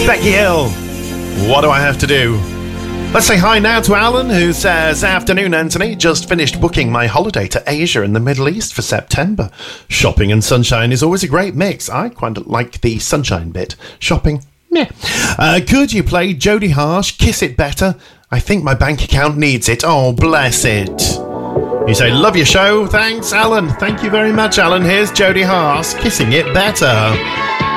Becky Hill, what do I have to do? Let's say hi now to Alan, who says, afternoon, Anthony. Just finished booking my holiday to Asia and the Middle East for September. Shopping and sunshine is always a great mix. I quite like the sunshine bit. Shopping, meh. Could you play Jodie Harsh, Kiss It Better? I think my bank account needs it. Oh, bless it. You say, love your show. Thanks, Alan. Thank you very much, Alan. Here's Jodie Harsh, Kissing It Better.